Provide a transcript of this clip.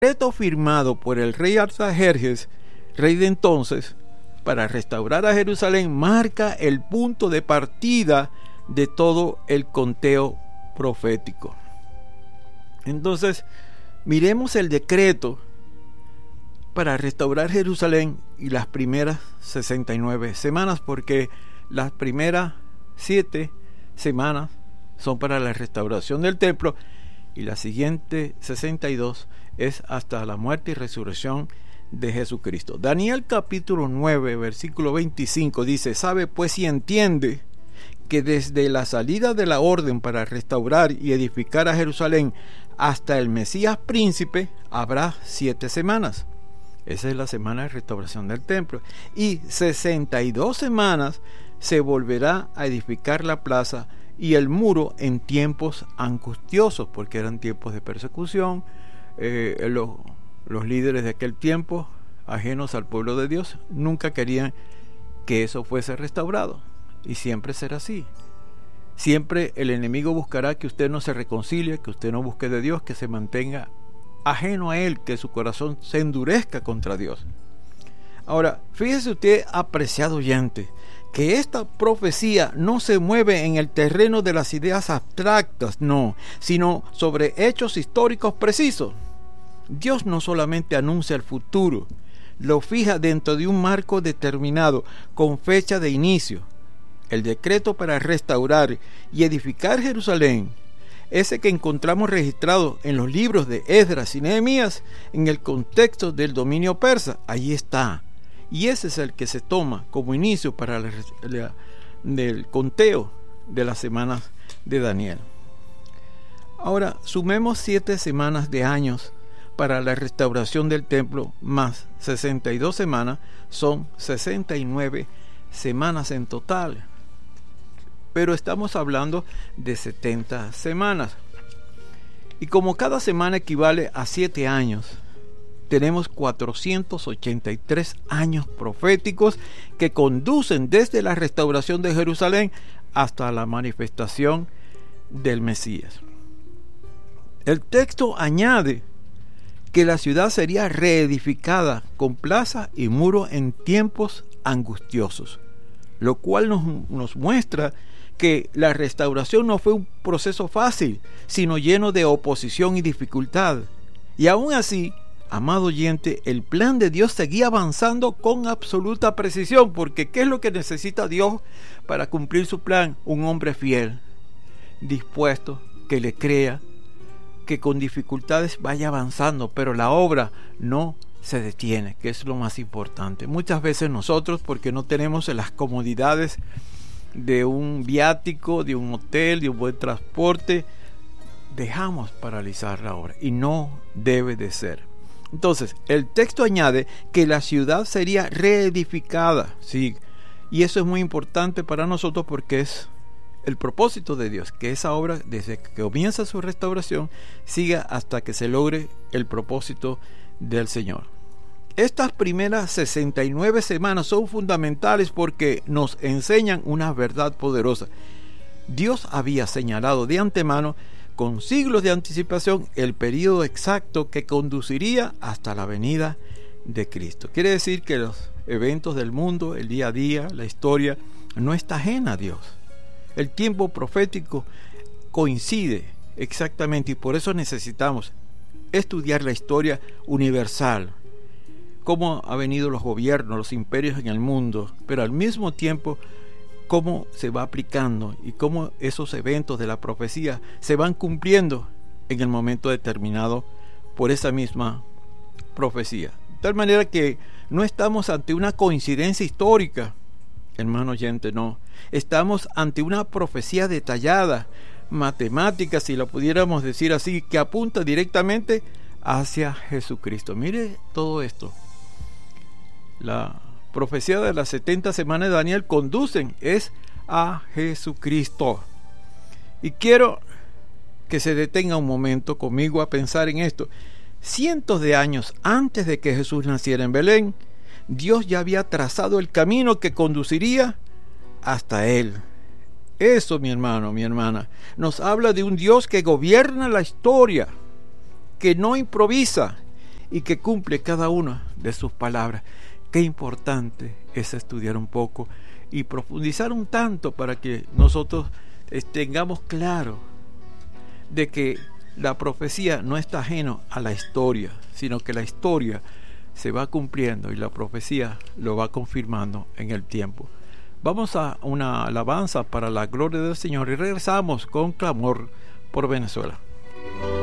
decreto firmado por el rey Artajerjes, rey de entonces, para restaurar a Jerusalén, marca el punto de partida de todo el conteo profético. Entonces, miremos el decreto para restaurar Jerusalén y las primeras 69 semanas, porque las primeras 7 semanas son para la restauración del templo y la siguiente 62 es hasta la muerte y resurrección de Jesucristo. Daniel capítulo 9 versículo 25 dice: sabe pues y entiende que desde la salida de la orden para restaurar y edificar a Jerusalén hasta el Mesías príncipe habrá 7 semanas. Esa es la semana de restauración del templo. Y 62 semanas se volverá a edificar la plaza y el muro en tiempos angustiosos, porque eran tiempos de persecución. Los líderes de aquel tiempo, ajenos al pueblo de Dios, nunca querían que eso fuese restaurado. Y siempre será así. Siempre el enemigo buscará que usted no se reconcilie, que usted no busque de Dios, que se mantenga ajeno a Él, que su corazón se endurezca contra Dios. Ahora, fíjese usted, apreciado oyente, que esta profecía no se mueve en el terreno de las ideas abstractas, no, sino sobre hechos históricos precisos. Dios no solamente anuncia el futuro, lo fija dentro de un marco determinado, con fecha de inicio. El decreto para restaurar y edificar Jerusalén, ese que encontramos registrado en los libros de Esdras y Nehemías, en el contexto del dominio persa, ahí está. Y ese es el que se toma como inicio para el conteo de las semanas de Daniel. Ahora, sumemos 7 semanas de años para la restauración del templo, más 62 semanas, son 69 semanas en total. Pero estamos hablando de 70 semanas. Y como cada semana equivale a 7 años, tenemos 483 años proféticos que conducen desde la restauración de Jerusalén hasta la manifestación del Mesías. El texto añade que la ciudad sería reedificada con plaza y muro en tiempos angustiosos, lo cual nos muestra que la restauración no fue un proceso fácil, sino lleno de oposición y dificultad. Y aún así, amado oyente, el plan de Dios seguía avanzando con absoluta precisión, porque ¿qué es lo que necesita Dios para cumplir su plan? Un hombre fiel, dispuesto, que le crea, que con dificultades vaya avanzando, pero la obra no se detiene, que es lo más importante. Muchas veces nosotros, porque no tenemos las comodidades de un viático, de un hotel, de un buen transporte, dejamos paralizar la obra, y no debe de ser. Entonces, el texto añade que la ciudad sería reedificada, ¿sí? Y eso es muy importante para nosotros porque es el propósito de Dios, que esa obra, desde que comienza su restauración, siga hasta que se logre el propósito del Señor. Estas primeras 69 semanas son fundamentales porque nos enseñan una verdad poderosa. Dios había señalado de antemano, con siglos de anticipación, el periodo exacto que conduciría hasta la venida de Cristo. Quiere decir que los eventos del mundo, el día a día, la historia, no está ajena a Dios. El tiempo profético coincide exactamente, y por eso necesitamos estudiar la historia universal, cómo han venido los gobiernos, los imperios en el mundo, pero al mismo tiempo cómo se va aplicando y cómo esos eventos de la profecía se van cumpliendo en el momento determinado por esa misma profecía. De tal manera que no estamos ante una coincidencia histórica, hermano oyente, no. Estamos ante una profecía detallada, matemática, si lo pudiéramos decir así, que apunta directamente hacia Jesucristo. Mire todo esto. La profecía de las 70 semanas de Daniel conducen es a Jesucristo. Y quiero que se detenga un momento conmigo a pensar en esto. Cientos de años antes de que Jesús naciera en Belén, Dios ya había trazado el camino que conduciría hasta Él. Eso, mi hermano, mi hermana, nos habla de un Dios que gobierna la historia, que no improvisa y que cumple cada una de sus palabras. Qué importante es estudiar un poco y profundizar un tanto para que nosotros tengamos claro de que la profecía no está ajeno a la historia, sino que la historia se va cumpliendo y la profecía lo va confirmando en el tiempo. Vamos a una alabanza para la gloria del Señor y regresamos con clamor por Venezuela.